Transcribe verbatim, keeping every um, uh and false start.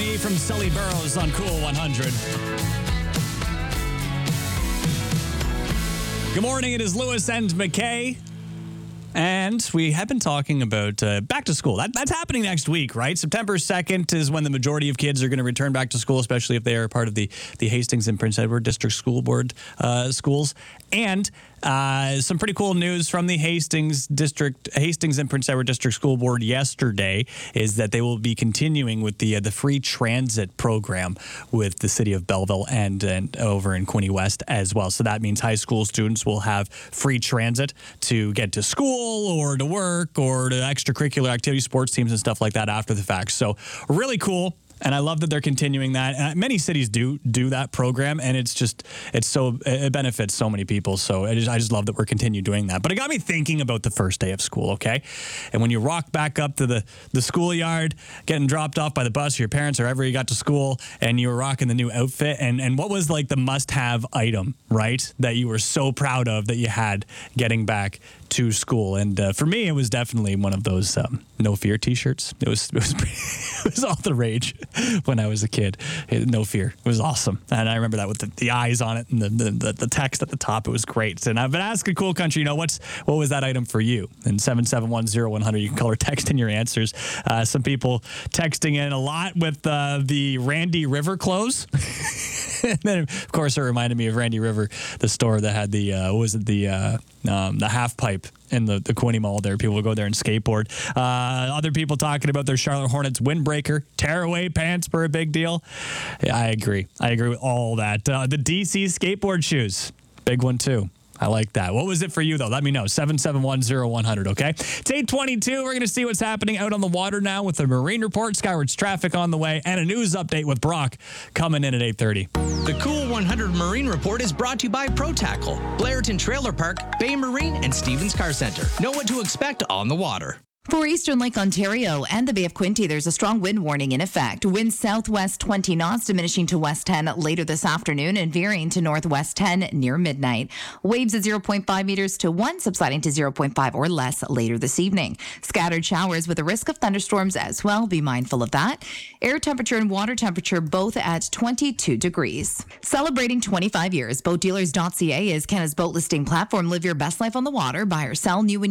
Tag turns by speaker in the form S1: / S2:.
S1: Me from Sully Burrows on Cool one hundred. Good morning. It is Lewis and McKay. And we have been talking about uh, back to school. That, that's happening next week, right? September second is when the majority of kids are going to return back to school, especially if they are part of the, the Hastings and Prince Edward District School Board uh, schools. And uh, some pretty cool news from the Hastings District, Hastings and Prince Edward District School Board yesterday is that they will be continuing with the uh, the free transit program with the city of Belleville and, and over in Quinte West as well. So that means high school students will have free transit to get to school or to work or to extracurricular activity, sports teams and stuff like that after the fact. So really cool. And I love that they're continuing that. Uh, many cities do do that program, and it's just, it's so, it benefits so many people. So I just, I just love that we're continuing doing that. But it got me thinking about the first day of school, okay? And when you rock back up to the, the schoolyard, getting dropped off by the bus or your parents or ever you got to school, and you were rocking the new outfit, and, and what was like the must-have item, right, that you were so proud of that you had getting back to school? And uh, for me, it was definitely one of those um, No Fear t-shirts. It was, it was, pretty, it was all the rage when I was a kid. No Fear. It was awesome. And I remember that with the, the eyes on it and the, the, the text at the top. It was great. And I've been asking Cool Country, you know, what's what was that item for you? And seven seven one zero one hundred, you can call or text in your answers. Uh, some people texting in a lot with uh, the Randy River clothes. And then, of course, it reminded me of Randy River, the store that had the, uh, what was it, the uh, um, the half pipe in the, the Quinte Mall there. People would go there and skateboard. Uh, other people talking about their Charlotte Hornets windbreaker. Tearaway pants were a big deal. Yeah, I agree. I agree with all that. Uh, the D C skateboard shoes, big one too. I like that. What was it for you, though? Let me know. seven seven one zero one hundred, okay? It's eight twenty-two. We're going to see what's happening out on the water now with the Marine Report, Skywards traffic on the way, and a news update with Brock coming in at eight thirty.
S2: The Cool one hundred Marine Report is brought to you by Pro Tackle, Blairton Trailer Park, Bay Marine, and Stevens Car Center. Know what to expect on the water.
S3: For Eastern Lake Ontario and the Bay of Quinte, there's a strong wind warning in effect. Winds southwest twenty knots, diminishing to west ten later this afternoon and veering to northwest ten near midnight. Waves at zero point five meters to one, subsiding to zero point five or less later this evening. Scattered showers with a risk of thunderstorms as well. Be mindful of that. Air temperature and water temperature both at twenty-two degrees. Celebrating twenty-five years, boat dealers dot c a is Canada's boat listing platform. Live your best life on the water. Buy or sell new and